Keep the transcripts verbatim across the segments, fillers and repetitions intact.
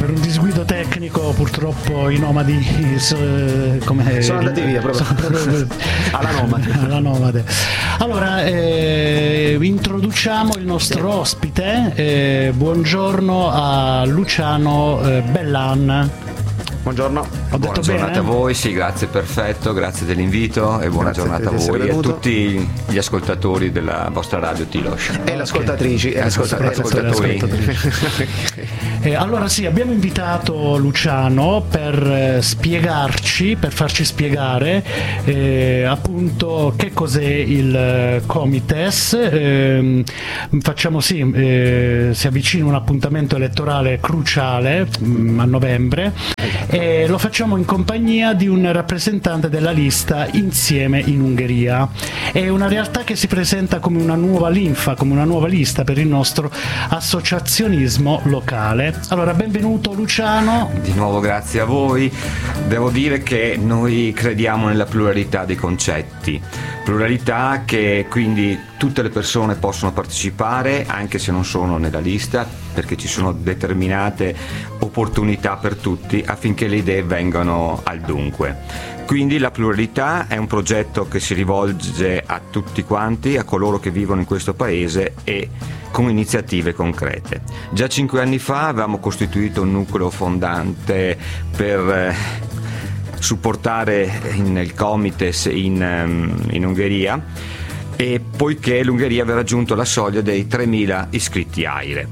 per un disguido tecnico purtroppo i nomadi eh, come, sono andati via proprio. proprio alla nomade. alla nomade. Allora eh, introduciamo il nostro ospite. Eh, buongiorno a Luciano eh, Bellan. Buongiorno. Ho buona detto giornata bene? a voi, sì, grazie, perfetto, grazie dell'invito e buona Grazie giornata a di essere voi e a venuto. tutti gli ascoltatori della vostra radio Tilosh. E le ascoltatrici. E le Ascolta- ascoltatrici. ascoltatori. Eh, allora sì, abbiamo invitato Luciano per eh, spiegarci, per farci spiegare eh, appunto che cos'è il eh, Comites. Eh, facciamo sì, eh, si avvicina un appuntamento elettorale cruciale mh, a novembre e lo facciamo in compagnia di un rappresentante della lista Insieme in Ungheria. È una realtà che si presenta come una nuova linfa, come una nuova lista per il nostro associazionismo locale. Allora, benvenuto Luciano. Di nuovo grazie a voi. Devo dire che noi crediamo nella pluralità dei concetti, pluralità che quindi tutte le persone possono partecipare anche se non sono nella lista, perché ci sono determinate opportunità per tutti affinché le idee vengano al dunque. Quindi la pluralità è un progetto che si rivolge a tutti quanti, a coloro che vivono in questo paese e con iniziative concrete. Già cinque anni fa avevamo costituito un nucleo fondante per eh, supportare il Comites in, in Ungheria, e poiché l'Ungheria aveva raggiunto la soglia dei tremila iscritti AIRE.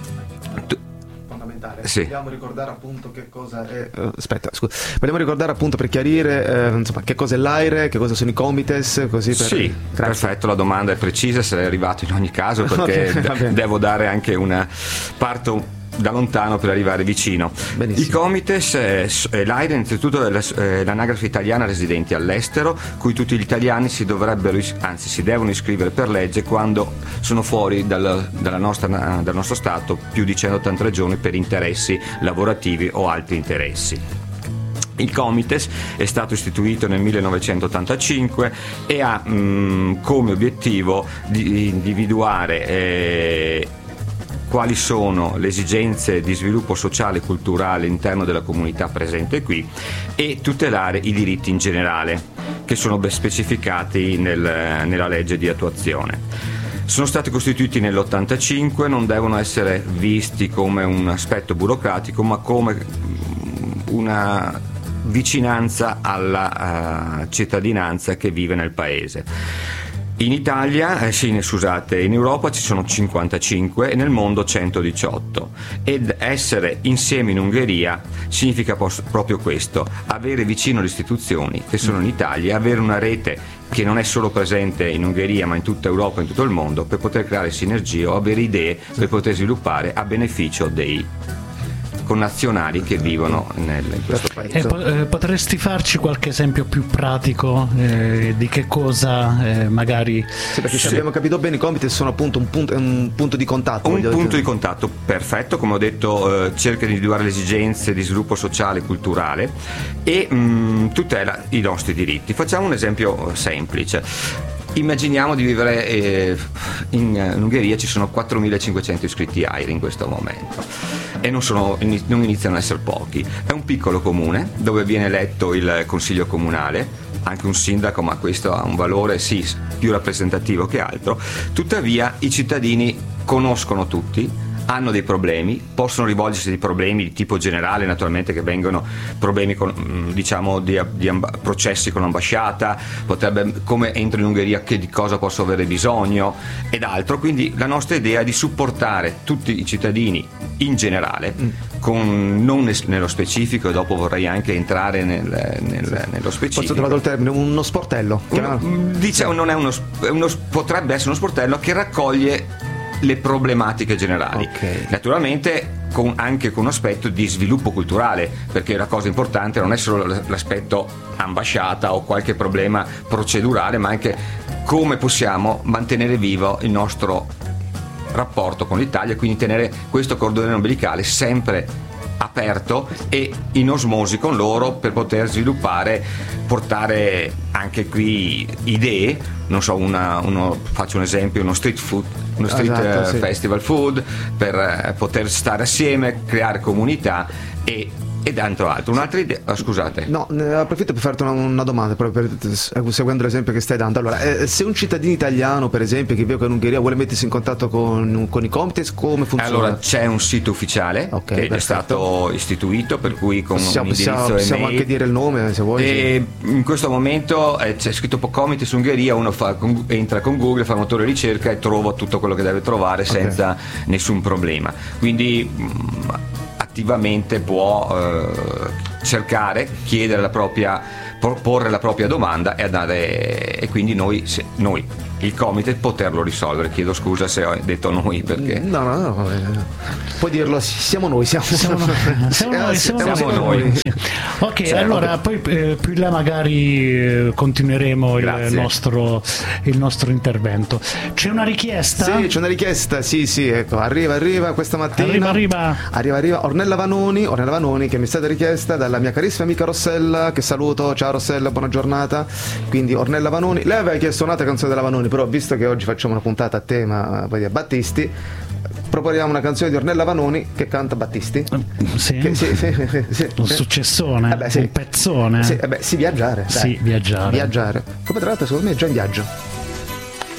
Sì. Vogliamo ricordare appunto che cosa è. Uh, aspetta, scusa. Vogliamo ricordare appunto per chiarire uh, insomma, che cosa è l'AIRE, che cosa sono i Comites, così per. Sì, grazie. Perfetto, la domanda è precisa, sarei arrivato in ogni caso perché okay, d- devo dare anche una parto da lontano per arrivare vicino. Benissimo. I Comites, eh, l'AIRE innanzitutto è eh, l'anagrafe italiana residenti all'estero, cui tutti gli italiani si dovrebbero, anzi si devono iscrivere per legge quando sono fuori dal, dalla nostra, dal nostro Stato più di centottanta giorni per interessi lavorativi o altri interessi. Il Comites è stato istituito nel millenovecentottantacinque e ha mh, come obiettivo di individuare eh, quali sono le esigenze di sviluppo sociale e culturale all'interno della comunità presente qui e tutelare i diritti in generale, che sono ben specificati nel, nella legge di attuazione. Sono stati costituiti nell'ottantacinque, non devono essere visti come un aspetto burocratico, ma come una vicinanza alla uh, cittadinanza che vive nel paese. In Italia, eh, sì, scusate, in Europa ci sono cinquantacinque e nel mondo centodiciotto, ed essere insieme in Ungheria significa pos- proprio questo, avere vicino le istituzioni che sono in Italia, avere una rete che non è solo presente in Ungheria ma in tutta Europa e in tutto il mondo, per poter creare sinergie o avere idee per poter sviluppare a beneficio dei connazionali che vivono nel, in questo paese. Eh, po- eh, potresti farci qualche esempio più pratico eh, di che cosa eh, magari. Sì, perché se sì. abbiamo capito bene, i Comites sono appunto un punto, un punto di contatto. Un punto dire. di contatto perfetto, come ho detto, eh, cerca di individuare le esigenze di sviluppo sociale e culturale e mh, tutela i nostri diritti. Facciamo un esempio semplice. Immaginiamo di vivere eh, in, in Ungheria, ci sono quattromilacinquecento iscritti AIRE in questo momento e non, sono, non iniziano ad essere pochi. È un piccolo comune dove viene eletto il consiglio comunale, anche un sindaco, ma questo ha un valore sì più rappresentativo che altro. Tuttavia i cittadini conoscono tutti, hanno dei problemi, possono rivolgersi a dei problemi di tipo generale, naturalmente, che vengono problemi con, diciamo di, di amb- processi con l'ambasciata, potrebbe, come entro in Ungheria, che di cosa posso avere bisogno ed altro. Quindi la nostra idea è di supportare tutti i cittadini in generale, mm. con, non ne, nello specifico, e dopo vorrei anche entrare nel, nel, nello specifico. Forse ho trovato il termine, uno sportello. Uno, diciamo, non è uno, uno, potrebbe essere uno sportello che raccoglie le problematiche generali, okay. Naturalmente con, anche con un aspetto di sviluppo culturale, perché la cosa importante non è solo l'aspetto ambasciata o qualche problema procedurale, ma anche come possiamo mantenere vivo il nostro rapporto con l'Italia, quindi tenere questo cordone ombelicale sempre a aperto e in osmosi con loro per poter sviluppare, portare anche qui idee, non so, una, uno, faccio un esempio, uno street food, uno street esatto, eh, sì. festival food per eh, poter stare assieme, creare comunità e e tanto altro. Un'altra idea, oh, scusate. No, ne approfitto per farti una, una domanda, proprio per, seguendo l'esempio che stai dando. Allora, eh, se un cittadino italiano, per esempio, che vive in Ungheria, vuole mettersi in contatto con, con i Comites, come funziona? Allora, c'è un sito ufficiale Okay, che perfetto. è stato istituito, per cui con Possiamo, un indirizzo possiamo, possiamo email. anche dire il nome, se vuoi. E in questo momento eh, c'è scritto Comites Ungheria, uno fa, con, entra con Google, fa motore di ricerca e trova tutto quello che deve trovare senza Okay. nessun problema. Quindi mh, attivamente può eh, cercare, chiedere la propria, porre la propria domanda e andare, e quindi noi, se, noi il Comites poterlo risolvere. Chiedo scusa se ho detto noi, perché No, no, no, no, no. Puoi dirlo, siamo noi, siamo, Siamo noi, siamo Eh, noi, siamo siamo noi. noi. Ok, Cioè, allora ok. poi eh, più in là magari eh, continueremo il Grazie. nostro, il nostro intervento. C'è una richiesta? Sì, c'è una richiesta, sì, sì, ecco, arriva, arriva questa mattina. Arriva, arriva. Arriva, arriva Ornella Vanoni, Ornella Vanoni che mi è stata richiesta dalla mia carissima amica Rossella, che saluto, ciao Rossella, buona giornata. Quindi Ornella Vanoni, lei aveva chiesto un'altra canzone della Vanoni, però visto che oggi facciamo una puntata a tema poi, di Battisti, proponiamo una canzone di Ornella Vanoni che canta Battisti. Sì. Che, sì, sì, sì, sì. Un successone, Eh beh, sì. un pezzone. Sì, eh beh, sì, viaggiare. dai. Sì, viaggiare. Viaggiare. Come tra l'altro secondo me è già in viaggio.